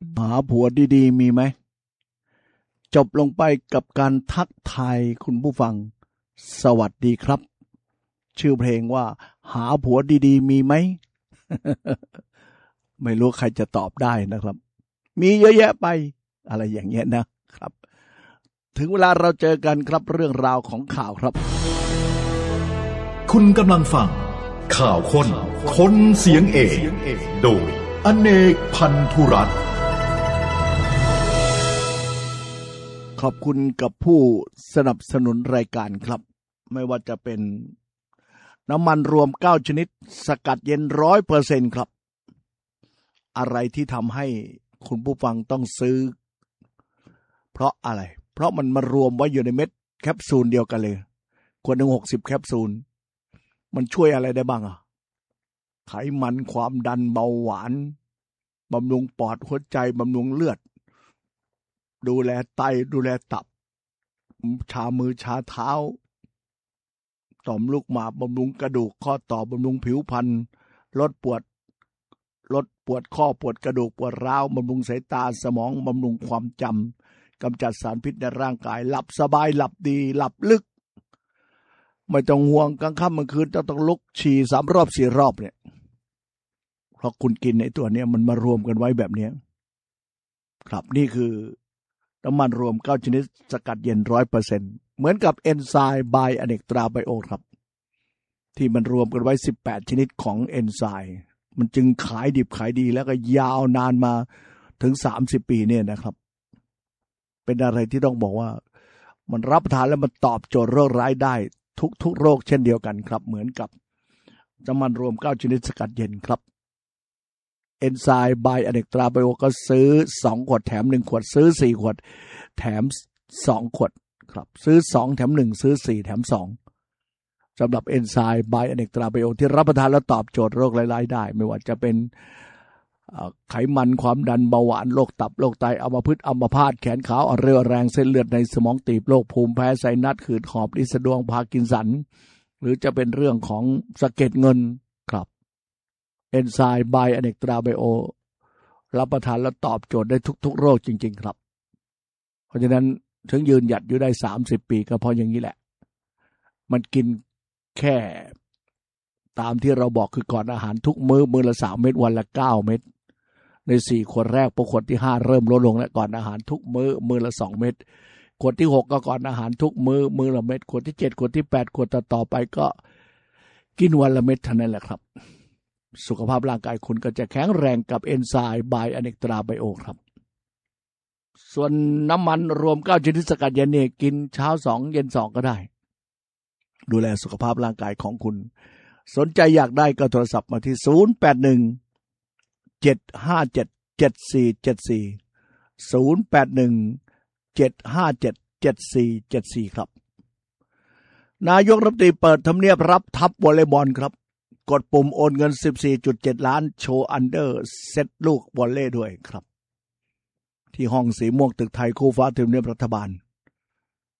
หาผัวดีๆมีไหมจบลงไปกับการทักทายคุณผู้ฟังสวัสดีครับชื่อเพลงว่าหาผัวดีๆมีไหม ไม่รู้ใครจะตอบได้นะครับมีเยอะแยะไปอะไรอย่างเงี้ยนะครับถึงเวลาเราเจอกันครับเรื่องราวของข่าวครับคุณกำลังฟังข่าวคนเสียงเอกโดยอเนกพันธุรัตน์ขอบคุณกับผู้สนับสนุนรายการครับไม่ว่าจะเป็นน้ำมันรวม9ชนิดสกัดเย็น 100% ครับอะไรที่ทำให้คุณผู้ฟังต้องซื้อเพราะอะไรเพราะมันมารวมไว้อยู่ในเม็ดแคปซูลเดียวกันเลยขวดหนึ่ง60แคปซูลมันช่วยอะไรได้บ้างไขมันความดันเบาหวานบำรุงปอดหัวใจบำรุงเลือดดูแลไตดูแลตับชามือชาเท้าต่อมลูกหมากบำรุงกระดูกข้อต่อบำรุงผิวพรรณลดปวดข้อปวดกระดูกปวดร้าวบำรุงสายตาสมองบำรุงความจำกำจัดสารพิษในร่างกายหลับสบายหลับดีหลับลึกไม่ต้องห่วงกลางค่ำกลางคืนต้องลุกฉี่3 รอบ 4 รอบเนี่ยเพราะคุณกินในตัวนี้มันมารวมกันไว้แบบนี้ครับนี่คือน้ำมันรวม9ชนิดสกัดเย็น 100% เหมือนกับเอนไซม์ไบอเนกตราไบโอครับที่มันรวมกันไว้18ชนิดของเอนไซม์มันจึงขายดิบขายดีแล้วก็ยาวนานมาถึง30 ปีเนี่ยนะครับเป็นอะไรที่ต้องบอกว่ามันรับประทานแล้วมันตอบโจทย์โรคร้ายได้ทุกโรคเช่นเดียวกันครับเหมือนกับน้ำมันรวม9ชนิดสกัดเย็นครับเอนไซม์ไบอเนกตราไบโอก็ซื้อ2 ขวดแถม1 ขวดซื้อ4 ขวดแถม2 ขวดครับซื้อ2แถม1ซื้อ4แถม2สำหรับเอนไซม์ไบอเนกตราไบโอที่รับประทานแล้วตอบโจทย์โรคหลายๆได้ไม่ว่าจะเป็นไขมันความดันเบาหวานโรคตับโรคไตอัมพฤกษ์อัมพาตแขนขาอ่อนเร็วแรงเส้นเลือดในสมองตีบโรคภูมิแพ้ไซนัสหืดหอบลิ้นสะดวงพาร์กินสันหรือจะเป็นเรื่องของสะเก็ดเงินครับเอนไซม์ไบอเนกตราไบโอรับประทานแล้วตอบโจทย์ได้ทุกโรคจริงๆครับเพราะฉะนั้นถึงยืนหยัดอยู่ได้30 ปีก็เพราะอย่างนี้แหละมันกินแค่ตามที่เราบอกคือก่อนอาหารทุกมื้อละ3 เม็ดวันละ9 เม็ดใน4 ขวดแรกพอขวดที่5เริ่มลดลงแล้วก่อนอาหารทุกมื้อละ2 เม็ดขวดที่6ก็ก่อนอาหารทุกมื้อละเม็ดขวดที่7ขวดที่8ขวดต่อไปก็กินวันละเม็ดเท่านั้นแหละครับสุขภาพร่างกายคุณก็จะแข็งแรงกับเอนไซม์ไบอเนกตราไบโอครับส่วนน้ำมันรวม9ชนิดสกัดเย็นเนี่ยกินเช้า2เย็น2ก็ได้ดูแลสุขภาพร่างกายของคุณสนใจอยากได้ก็โทรศัพท์มาที่0817577474 ครับนายกรัฐมนตรีเปิดทำเนียบรับทัพวอลเลย์บอลครับกดปุ่มโอนเงิน 14.7 ล้านโชว์อันเดอร์เซตลูกวอลเลย์ด้วยครับที่ห้องสีม่วงตึกไทยคู่ฟ้าทำเนียบรัฐบาล